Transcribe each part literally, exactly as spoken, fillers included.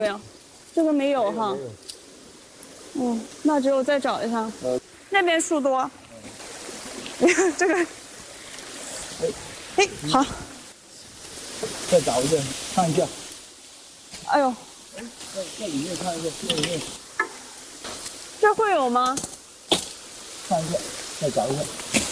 没有，这个没有哈。嗯，那只有再找一下。呃，那边树多。你看这个。哎，好。 再找一个，看一下。 哎呦。 哎，在在里面看一下，在里面。 这会有吗？ 看一下，再找一下。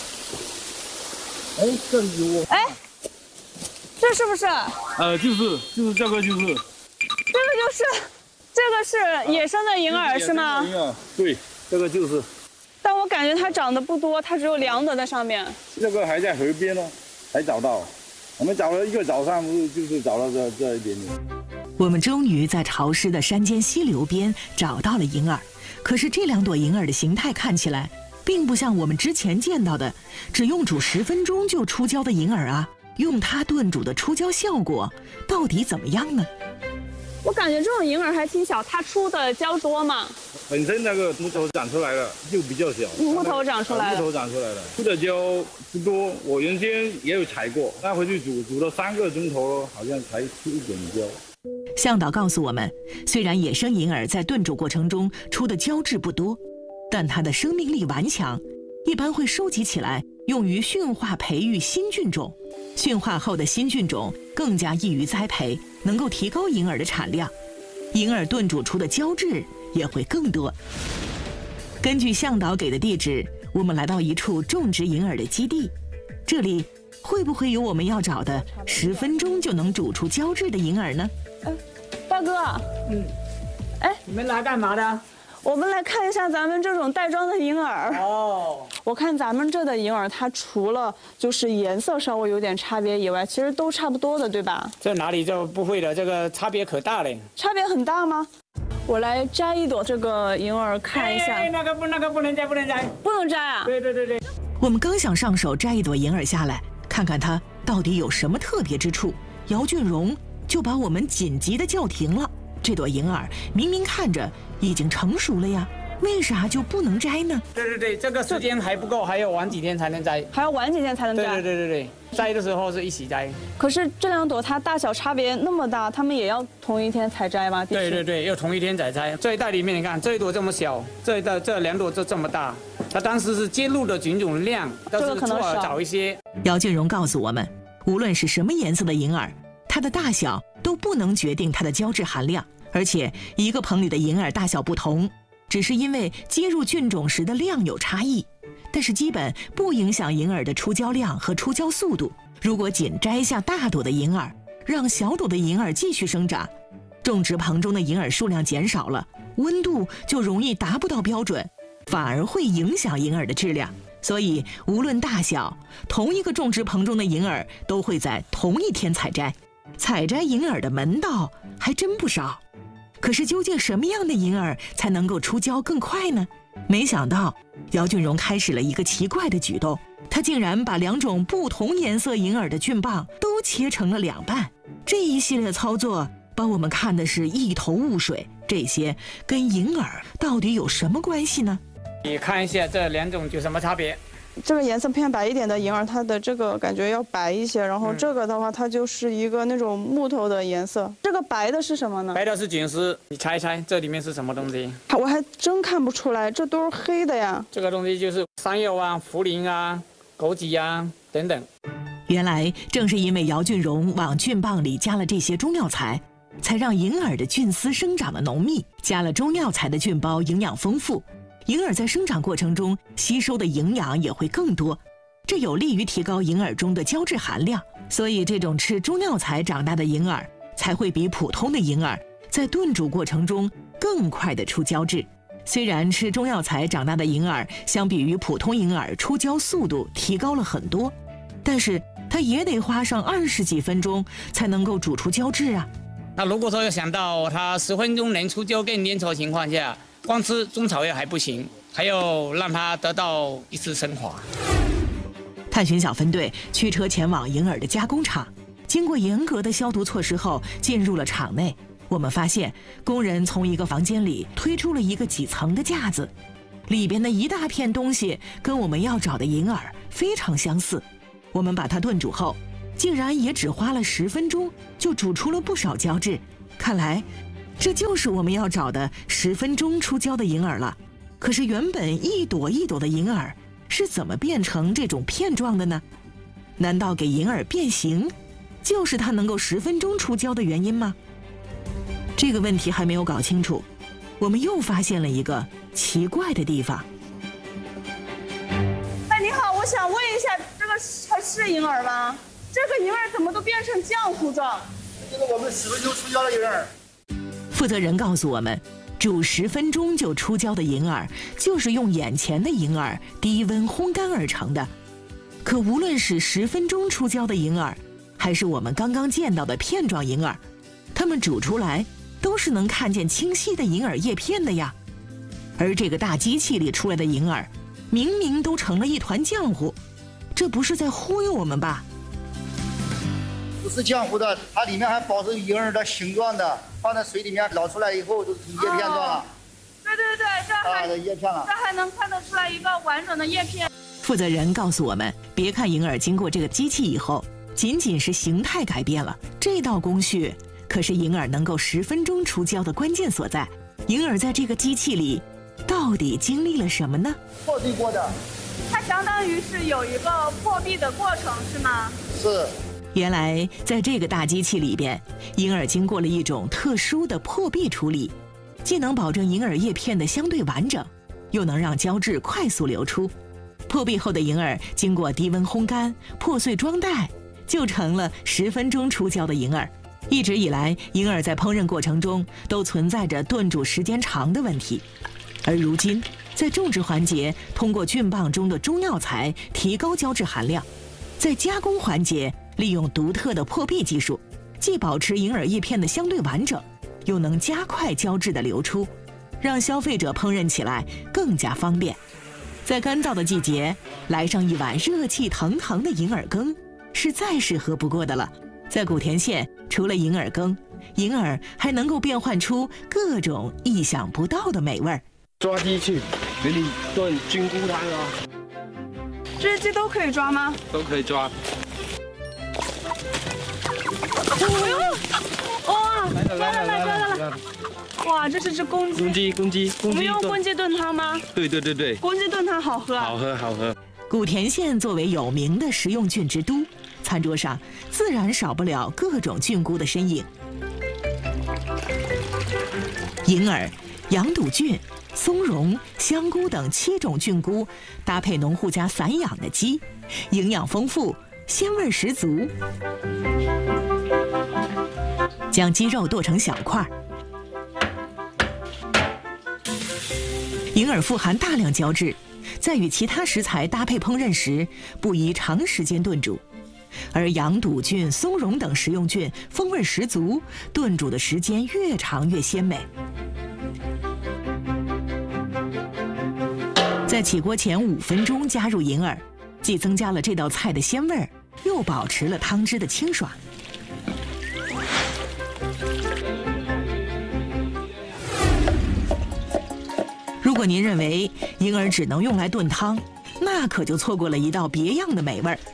哎，这里有。 哎，这是不是？ 呃，就是就是这个就是。 这个就是，这个是野生的银耳是吗？ 银耳，对，这个就是。 但我感觉它长得不多，它只有两朵在上面。 这个还在河边呢，才找到。我们找了一个早上，就是找到这这一点点。 我们终于在潮湿的山间溪流边找到了银耳，可是这两朵银耳的形态看起来，并不像我们之前见到的只用煮十分钟就出胶的银耳啊。用它炖煮的出胶效果到底怎么样呢？ 我感觉这种银耳还挺小，它出的胶多嘛？ 本身那个木头长出来了，就比较小。 木头长出来了， 木头长出来了，出的胶不多。我原先也有采过，那回去煮煮了三个钟头，好像才出一点胶。 向导告诉我们，虽然野生银耳在炖煮过程中出的胶质不多，但它的生命力顽强，一般会收集起来用于驯化培育新菌种。驯化后的新菌种更加易于栽培，能够提高银耳的产量，银耳炖煮出的胶质也会更多。根据向导给的地址，我们来到一处种植银耳的基地，这里会不会有我们要找的十分钟就能煮出胶质的银耳呢？ 哎，大哥， 嗯， 哎， 你们来干嘛的？ 我们来看一下咱们这种袋装的银耳。 哦， 我看咱们这的银耳，它除了就是颜色稍微有点差别以外，其实都差不多的，对吧？ 这哪里就不会的，这个差别可大了。 差别很大吗？我来摘一朵这个银耳看一下。 哎，那个不，那个不能摘，不能摘， 不能摘啊？ 对对对对。 我们刚想上手摘一朵银耳下来，看看它到底有什么特别之处，姚俊荣就把我们紧急的叫停了。这朵银耳明明看着已经成熟了呀，为啥就不能摘呢？ 对对对，这个时间还不够，还要晚几天才能摘。 还要晚几天才能摘？ 对对对对对，摘的时候是一起摘。 可是这两朵它大小差别那么大，它们也要同一天采摘吗？ 对对对，要同一天采摘。这一袋里面你看，这一朵这么小，这一袋这两朵就这么大。它当时是揭露的菌种量， 这个可能少找一些。 姚俊荣告诉我们，无论是什么颜色的银耳，它的大小都不能决定它的胶质含量，而且一个棚里的银耳大小不同，只是因为接入菌种时的量有差异，但是基本不影响银耳的出胶量和出胶速度。如果仅摘下大朵的银耳，让小朵的银耳继续生长，种植棚中的银耳数量减少了，温度就容易达不到标准，反而会影响银耳的质量。所以无论大小，同一个种植棚中的银耳都会在同一天采摘。采摘银耳的门道还真不少，可是究竟什么样的银耳才能够出胶更快呢？没想到姚俊荣开始了一个奇怪的举动，他竟然把两种不同颜色银耳的菌棒都切成了两半。这一系列操作把我们看的是一头雾水，这些跟银耳到底有什么关系呢？ 你看一下这两种有什么差别？ 这个颜色偏白一点的银耳，它的这个感觉要白一些，然后这个的话，它就是一个那种木头的颜色。这个白的是什么呢？ 白的是菌丝，你猜一猜这里面是什么东西？ 我还真看不出来，这都是黑的呀。 这个东西就是山药啊、茯苓啊、枸杞啊等等。 原来正是因为姚俊荣往菌棒里加了这些中药材，才让银耳的菌丝生长的浓密。加了中药材的菌包营养丰富，银耳在生长过程中吸收的营养也会更多，这有利于提高银耳中的胶质含量。所以这种吃中药材长大的银耳才会比普通的银耳在炖煮过程中更快的出胶质。虽然吃中药材长大的银耳相比于普通银耳出胶速度提高了很多，但是它也得花上二十几分钟才能够煮出胶质啊。 那如果说要想到它十分钟能出胶更粘稠的情况下，光吃中草药还不行，还要让它得到一次升华。 探寻小分队驱车前往银耳的加工厂，经过严格的消毒措施后，进入了厂内。我们发现工人从一个房间里推出了一个几层的架子，里边的一大片东西跟我们要找的银耳非常相似。我们把它炖煮后，竟然也只花了十分钟就煮出了不少胶质。看来这就是我们要找的十分钟出胶的银耳了。可是原本一朵一朵的银耳是怎么变成这种片状的呢？难道给银耳变形，就是它能够十分钟出胶的原因吗？这个问题还没有搞清楚，我们又发现了一个奇怪的地方。 哎，你好，我想问一下，这个还是银耳吗？这个银耳怎么都变成浆糊状？ 这个我们十分钟出胶的银耳。 负责人告诉我们，煮十分钟就出胶的银耳，就是用眼前的银耳低温烘干而成的。可无论是十分钟出胶的银耳，还是我们刚刚见到的片状银耳，它们煮出来都是能看见清晰的银耳叶片的呀。而这个大机器里出来的银耳，明明都成了一团浆糊，这不是在忽悠我们吧？ 不是浆糊的，它里面还保持银耳的形状的，放在水里面捞出来以后就是叶片状了。 哦、对对对，这还、 啊、叶片了， 这还能看得出来一个完整的叶片。 负责人告诉我们，别看银耳经过这个机器以后，仅仅是形态改变了，这道工序可是银耳能够十分钟出胶的关键所在。银耳在这个机器里到底经历了什么呢？ 破壁过的， 它相当于是有一个破壁的过程，是吗？ 是。 原来在这个大机器里边，银耳经过了一种特殊的破壁处理，既能保证银耳叶片的相对完整，又能让胶质快速流出。破壁后的银耳经过低温烘干、破碎装袋，就成了十分钟出胶的银耳。一直以来，银耳在烹饪过程中都存在着炖煮时间长的问题，而如今在种植环节，通过菌棒中的中药材提高胶质含量，在加工环节利用独特的破壁技术，既保持银耳叶片的相对完整，又能加快胶质的流出，让消费者烹饪起来更加方便。在干燥的季节，来上一碗热气腾腾的银耳羹，是再适合不过的了。在古田县，除了银耳羹，银耳还能够变换出各种意想不到的美味。 抓鸡去给你炖菌菇汤啊！ 这些鸡都可以抓吗？ 都可以抓。 哎呦！哇！抓到了，抓到了！哇，这是只公鸡。 公鸡，公鸡，公鸡。 我们用公鸡炖汤吗？ 对对对对。 公鸡炖汤好喝啊！ 好喝，好喝。 古田县作为有名的食用菌之都，餐桌上自然少不了各种菌菇的身影。银耳、羊肚菌、松茸、香菇等七种菌菇，搭配农户家散养的鸡，营养丰富，鲜味十足。将鸡肉剁成小块。银耳富含大量胶质，在与其他食材搭配烹饪时，不宜长时间炖煮。而羊肚菌、松茸等食用菌风味十足，炖煮的时间越长越鲜美。在起锅前五分钟加入银耳，既增加了这道菜的鲜味儿，又保持了汤汁的清爽。如果您认为银耳只能用来炖汤，那可就错过了一道别样的美味儿。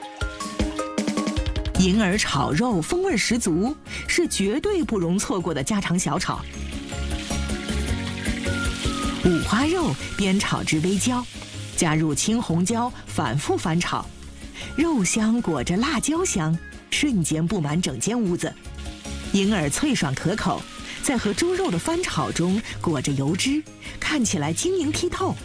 银耳炒肉风味十足，是绝对不容错过的家常小炒。五花肉煸炒至微焦，加入青红椒，反复翻炒，肉香裹着辣椒香，瞬间布满整间屋子。银耳脆爽可口，在和猪肉的翻炒中裹着油脂，看起来晶莹剔透。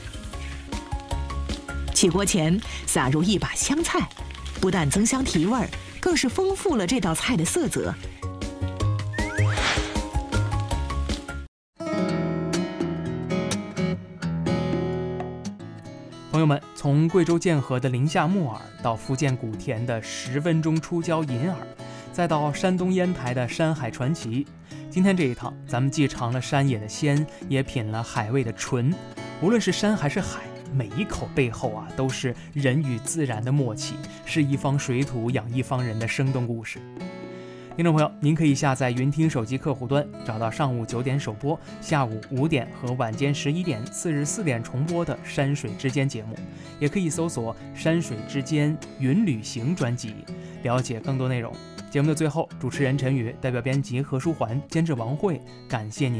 起锅前撒入一把香菜，不但增香提味儿，更是丰富了这道菜的色泽。 朋友们，从贵州剑河的宁夏木耳，到福建古田的十分钟出胶银耳，再到山东烟台的山海传奇，今天这一趟，咱们既尝了山野的鲜，也品了海味的纯。无论是山还是海，每一口背后啊，都是人与自然的默契，是一方水土养一方人的生动故事。听众朋友，您可以下载云听手机客户端，找到上午九点首播、下午五点和晚间十一点、次日四点重播的《山水之间》节目，也可以搜索《山水之间云旅行》专辑，了解更多内容。 节目的最后，主持人陈宇代表编辑何书桓、监制王慧，感谢您。